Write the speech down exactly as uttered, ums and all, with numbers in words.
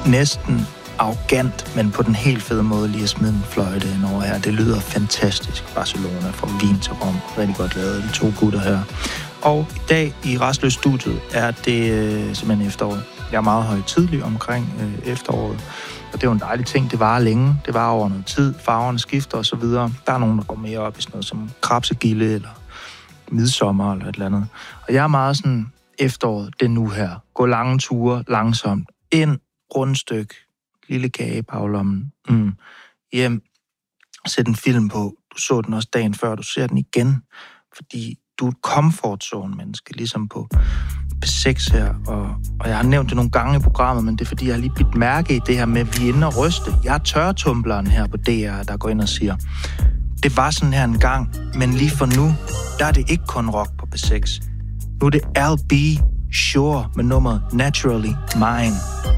næsten arrogant, men på den helt fede måde lige at smide en fløjte ind over her. Det lyder fantastisk. Barcelona fra Wien til Rom. Rigtig godt lavet, de to gutter her. Og i dag i Rastløs Studiet er det øh, simpelthen efteråret. Jeg er meget højtidlig omkring øh, efteråret. Og det er jo en dejlig ting. Det varer længe. Det varer over noget tid. Farverne skifter og så videre. Der er nogen, der går mere op i sådan noget som krabsegilde eller midsommer eller et eller andet. Og jeg er meget sådan, efteråret, det er nu her. Gå lange ture, langsomt. Ind, rundstykke, lille kage i baglommen. Mm. Hjem, sæt en film på. Du så den også dagen før, du ser den igen. Fordi du er et comfort zone menneske, ligesom på P seks her. Og, og jeg har nævnt det nogle gange i programmet, men det er fordi, jeg har lige bidt mærke i det her med, at vi er inde og ryste. Jeg er tørretumbleren her på D R, der går ind og siger, det var sådan her en gang, men lige for nu, der er det ikke kun rock på P seks. Nu er det L B Sure med nummeret Naturally Mine.